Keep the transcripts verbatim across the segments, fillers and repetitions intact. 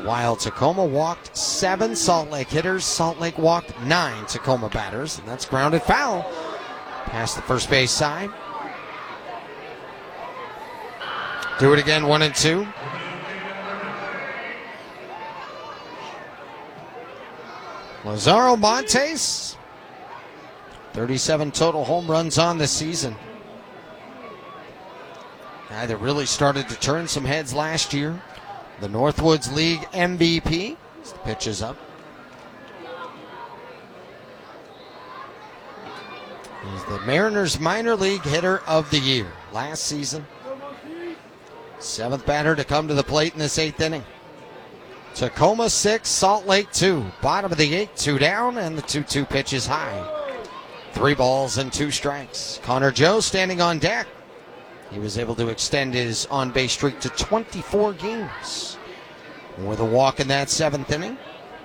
While Tacoma walked seven Salt Lake hitters, Salt Lake walked nine Tacoma batters, and that's grounded foul past the first base side. Do it again, one and two. Lazaro Montes, thirty-seven total home runs on the season. Guy that really started to turn some heads last year. The Northwoods League M V P. As the pitch is up. He's the Mariners minor league hitter of the year last season. Seventh batter to come to the plate in this eighth inning. Tacoma six, Salt Lake two. Bottom of the eighth, two down, and the two two pitch is high. Three balls and two strikes. Connor Joe standing on deck. He was able to extend his on-base streak to twenty-four games with a walk in that seventh inning.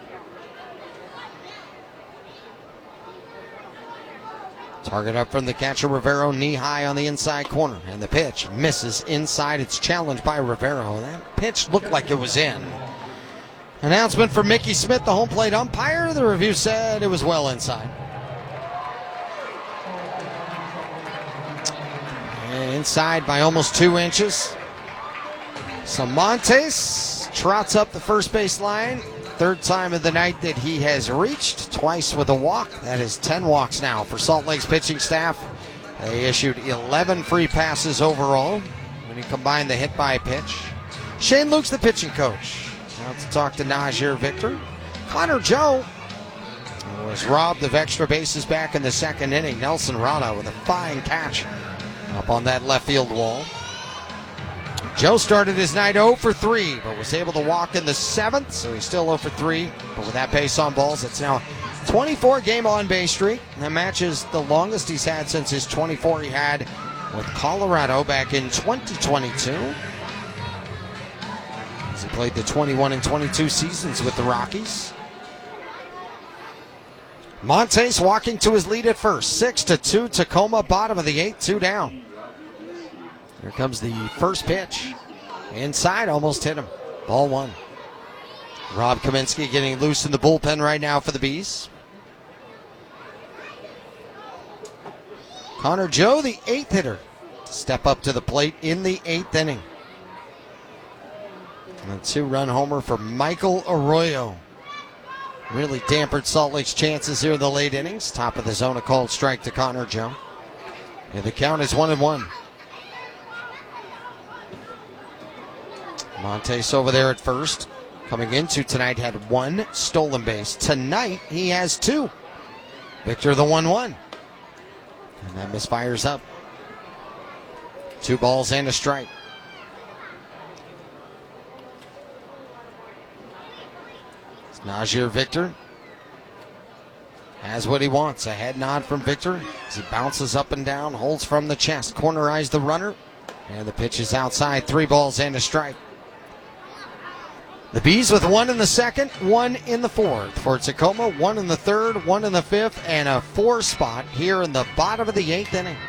Target up from the catcher, Rivero, knee high on the inside corner, and the pitch misses inside. It's challenged by Rivero. That pitch looked like it was in. Announcement from Mickey Smith, the home plate umpire. The review said it was well inside. And inside by almost two inches. So Montes trots up the first base line. Third time of the night that he has reached, twice with a walk. That is ten walks now for Salt Lake's pitching staff. They issued eleven free passes overall when you combine the hit by pitch. Shane Luke's the pitching coach. Now to talk to Najir Victor. Connor Joe was robbed of extra bases back in the second inning. Nelson Rana with a fine catch up on that left field wall. Joe started his night oh for three, but was able to walk in the seventh, so he's still oh for three. But with that base on balls, it's now twenty-four game on-base streak. That matches the longest he's had since his twenty-four he had with Colorado back in twenty twenty-two. As he played the twenty-one and twenty-two seasons with the Rockies. Montes walking to his lead at first. six to two, Tacoma, bottom of the eighth, two down. Here comes the first pitch. Inside, almost hit him. Ball one. Rob Kaminsky getting loose in the bullpen right now for the Bees. Connor Joe, the eighth hitter, to step up to the plate in the eighth inning. And a two-run homer for Michael Arroyo. Really dampened Salt Lake's chances here in the late innings. Top of the zone, a called strike to Connor Joe. And the count is one and one. Montes over there at first. Coming into tonight had one stolen base. Tonight he has two. Victor the one one. And that misfires up. Two balls and a strike. It's Najir Victor. Has what he wants. A head nod from Victor as he bounces up and down, holds from the chest, cornerized the runner. And the pitch is outside. Three balls and a strike. The Bees with one in the second, one in the fourth. For Tacoma, one in the third, one in the fifth, and a four spot here in the bottom of the eighth inning.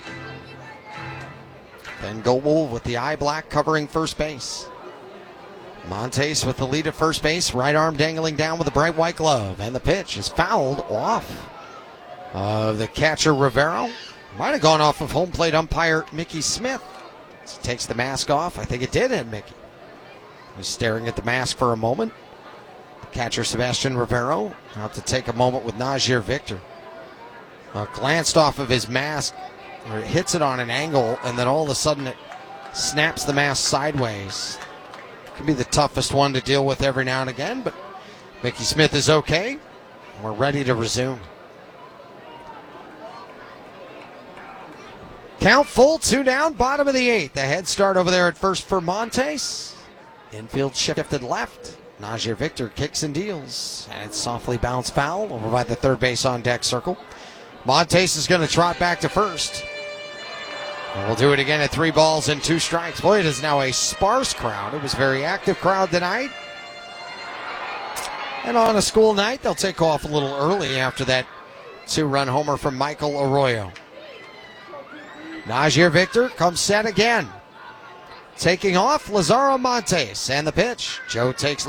Ben Goebel with the eye black covering first base. Montes with the lead at first base, right arm dangling down with a bright white glove. And the pitch is fouled off of the catcher Rivero. Might have gone off of home plate umpire Mickey Smith. As he takes the mask off. I think it did hit Mickey. He's staring at the mask for a moment. Catcher Sebastian Rivero out to take a moment with Najir Victor. Uh, glanced off of his mask, or hits it on an angle, and then all of a sudden it snaps the mask sideways. Could be the toughest one to deal with every now and again, but Mickey Smith is okay. We're ready to resume. Count full, two down, bottom of the eighth. The head start over there at first for Montes. Infield shifted left. Najir Victor kicks and deals. And it's softly bounced foul over by the third base on deck circle. Montes is going to trot back to first. And we'll do it again at three balls and two strikes. Boy, it is now a sparse crowd. It was a very active crowd tonight. And on a school night, they'll take off a little early after that two-run homer from Michael Arroyo. Najir Victor comes set again. Taking off, Lazaro Montes, and the pitch. Joe takes